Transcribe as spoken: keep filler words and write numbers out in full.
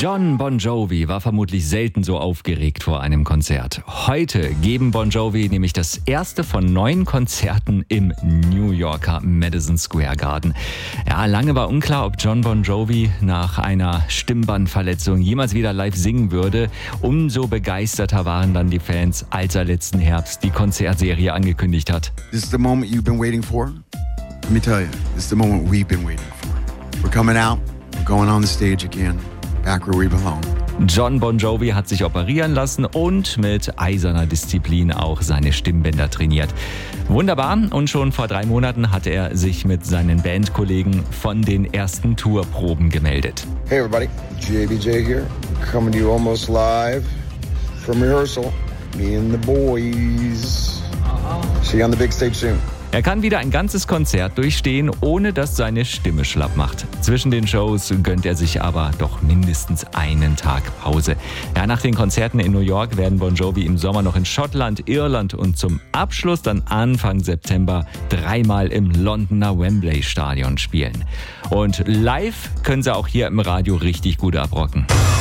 Jon Bon Jovi war vermutlich selten so aufgeregt vor einem Konzert. Heute geben Bon Jovi nämlich das erste von neun Konzerten im New Yorker Madison Square Garden. Ja, lange war unklar, ob Jon Bon Jovi nach einer Stimmbandverletzung jemals wieder live singen würde. Umso begeisterter waren dann die Fans, als er letzten Herbst die Konzertserie angekündigt hat. This is the moment you've been waiting for. Let me tell you, this is the moment we've been waiting for. We're coming out, we're going on the stage again. Back where we belong. Jon Bon Jovi hat sich operieren lassen und mit eiserner Disziplin auch seine Stimmbänder trainiert. Wunderbar, und schon vor drei Monaten hat er sich mit seinen Bandkollegen von den ersten Tourproben gemeldet. Hey everybody, J B J here, coming to you almost live from rehearsal. Me and the boys. See you on the big stage soon. Er kann wieder ein ganzes Konzert durchstehen, ohne dass seine Stimme schlapp macht. Zwischen den Shows gönnt er sich aber doch mindestens einen Tag Pause. Ja, nach den Konzerten in New York werden Bon Jovi im Sommer noch in Schottland, Irland und zum Abschluss dann Anfang September dreimal im Londoner Wembley Stadion spielen. Und live können sie auch hier im Radio richtig gut abrocken.